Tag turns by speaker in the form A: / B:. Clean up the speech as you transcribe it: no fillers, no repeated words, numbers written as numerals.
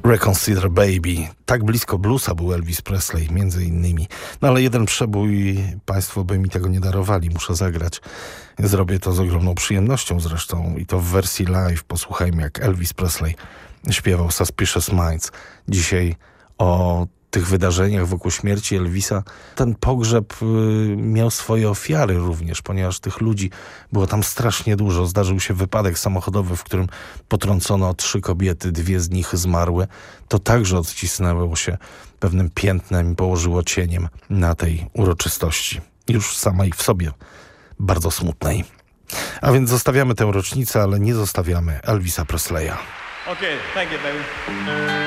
A: Reconsider Baby. Tak blisko bluesa był Elvis Presley, między innymi. No ale jeden przebój, państwo by mi tego nie darowali, muszę zagrać. Zrobię to z ogromną przyjemnością zresztą i to w wersji live. Posłuchajmy, jak Elvis Presley śpiewał Suspicious Minds. Dzisiaj o tych wydarzeniach wokół śmierci Elvisa. Ten pogrzeb miał swoje ofiary również, ponieważ tych ludzi było tam strasznie dużo. Zdarzył się wypadek samochodowy, w którym potrącono 3 kobiety, 2 z nich zmarły. To także odcisnęło się pewnym piętnem i położyło cieniem na tej uroczystości. Już samej w sobie bardzo smutnej. A więc zostawiamy tę rocznicę, ale nie zostawiamy Elvisa Presleya.
B: Okay, thank you, baby.